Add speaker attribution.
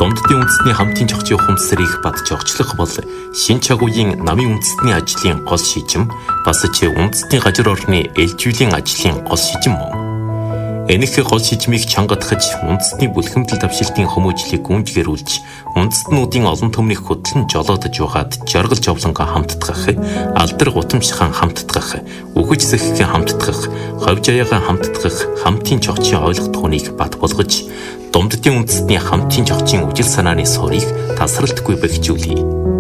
Speaker 1: Домддын үндэстний хамтын зохицын ухамсарыг бат зохицлох бол шин чагуугийн намын үндэстний ажлын гол шижим бас ч үндэстний газар орны ээлжүүлэн ажлын гол шижим мөн. Энэх гол шижмийг чангадахж үндэстний бүлхэмдэл давшилтын хүмүүжлийг гүнжгэрүүлж үндэстнүүдийн олон төмнийг хөтлөн жолоодож угаад жаргал жовлонго хамтдах, алдар гутамшхан хамтдах, үхэж зэхгэн хамтдах, ховж аяагаа хамтдах хамтын зохицын ойлгох хүнийг бат болгож Домддын үндэстний хамтын зохицын үжил санааны суурийг тасралтгүй бэхжүүлье.